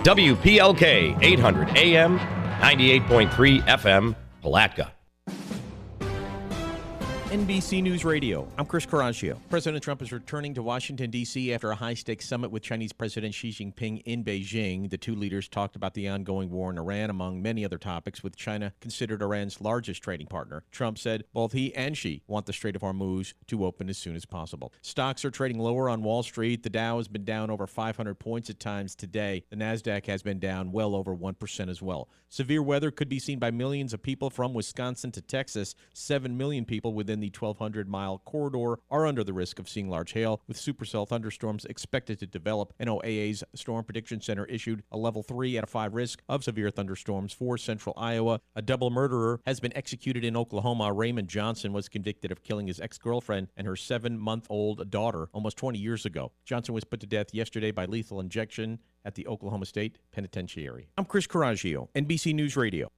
WPLK 800 AM, 98.3 FM, Palatka. NBC News Radio. I'm Chris Coraggio. President Trump is returning to Washington, D.C. after a high-stakes summit with Chinese President Xi Jinping in Beijing. The two leaders talked about the ongoing war in Iran, among many other topics, with China considered Iran's largest trading partner. Trump said both he and Xi want the Strait of Hormuz to open as soon as possible. Stocks are trading lower on Wall Street. The Dow has been down over 500 points at times today. The NASDAQ has been down well over 1% as well. Severe weather could be seen by millions of people from Wisconsin to Texas. 7 million people within the 1,200-mile corridor are under the risk of seeing large hail, with supercell thunderstorms expected to develop. NOAA's Storm Prediction Center issued a level 3 out of 5 risk of severe thunderstorms for central Iowa. A double murderer has been executed in Oklahoma. Raymond Johnson was convicted of killing his ex-girlfriend and her 7-month-old daughter almost 20 years ago. Johnson was put to death yesterday by lethal injection at the Oklahoma State Penitentiary. I'm Chris Coraggio, NBC News Radio.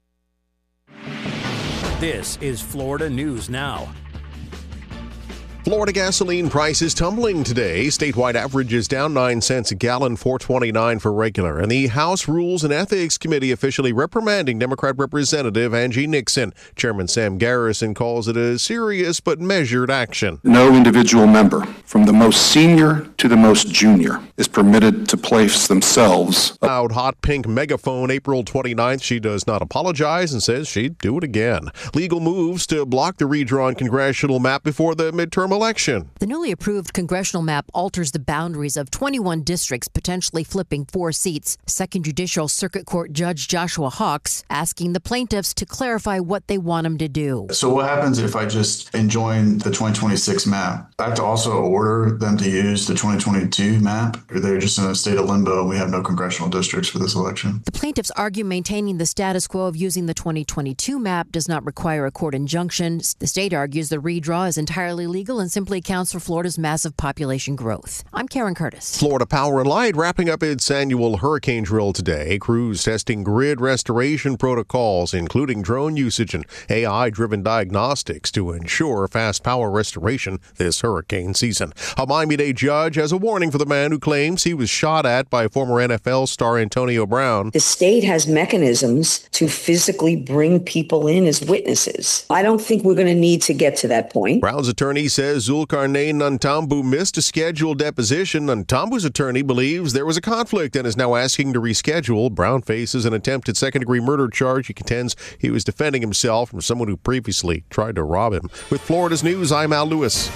This is Florida News Now. Florida gasoline prices tumbling today. Statewide average is down 9 cents a gallon, $4.29 for regular. And the House Rules and Ethics Committee officially reprimanding Democrat Representative Angie Nixon. Chairman Sam Garrison calls it a serious but measured action. No individual member, from the most senior to the most junior, is permitted to place themselves. Loud hot pink megaphone April 29th. She does not apologize and says she'd do it again. Legal moves to block the redrawn congressional map before the midterm election. The newly approved congressional map alters the boundaries of 21 districts, potentially flipping 4 seats. Second Judicial Circuit Court Judge Joshua Hawks asking the plaintiffs to clarify what they want them to do. So what happens if I just enjoin the 2026 map? I have to also order them to use the 2022 map, or they're just in a state of limbo and we have no congressional districts for this election? The plaintiffs argue maintaining the status quo of using the 2022 map does not require a court injunction. The state argues the redraw is entirely legal and simply accounts for Florida's massive population growth. I'm Karen Curtis. Florida Power and Light wrapping up its annual hurricane drill today. Crews testing grid restoration protocols, including drone usage and AI-driven diagnostics to ensure fast power restoration this hurricane season. A Miami-Dade judge has a warning for the man who claims he was shot at by former NFL star Antonio Brown. The state has mechanisms to physically bring people in as witnesses. I don't think we're going to need to get to that point. Brown's attorney says Zulkarnain Nantambu missed a scheduled deposition. Nantambu's attorney believes there was a conflict and is now asking to reschedule. Brown faces an attempted second-degree murder charge. He contends he was defending himself from someone who previously tried to rob him. With Florida's News, I'm Al Lewis.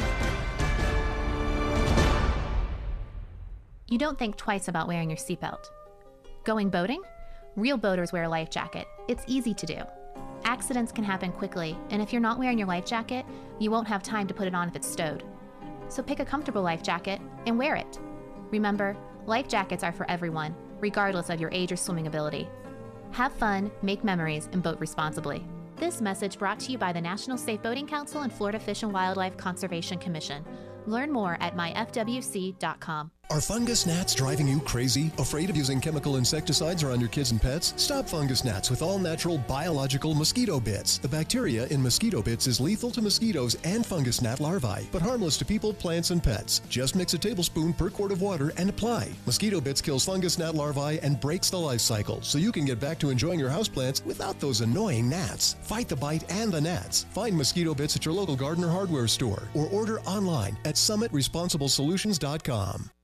You don't think twice about wearing your seatbelt. Going boating? Real boaters wear a life jacket. It's easy to do. Accidents can happen quickly, and if you're not wearing your life jacket, you won't have time to put it on if it's stowed. So pick a comfortable life jacket and wear it. Remember, life jackets are for everyone, regardless of your age or swimming ability. Have fun, make memories, and boat responsibly. This message brought to you by the National Safe Boating Council and Florida Fish and Wildlife Conservation Commission. Learn more at myfwc.com. Are fungus gnats driving you crazy? Afraid of using chemical insecticides around your kids and pets? Stop fungus gnats with all-natural biological mosquito bits. The bacteria in mosquito bits is lethal to mosquitoes and fungus gnat larvae, but harmless to people, plants, and pets. Just mix a tablespoon per quart of water and apply. Mosquito bits kills fungus gnat larvae and breaks the life cycle, so you can get back to enjoying your houseplants without those annoying gnats. Fight the bite and the gnats. Find mosquito bits at your local garden or hardware store, or order online at summitresponsibleSolutions.com.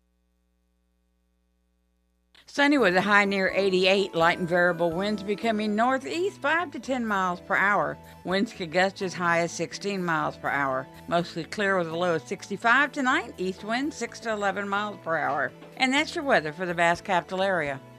Sunny with a high near 88, light and variable winds becoming northeast 5 to 10 miles per hour. Winds could gust as high as 16 miles per hour. Mostly clear with a low of 65 tonight, east wind 6 to 11 miles per hour. And that's your weather for the Bass Capital area.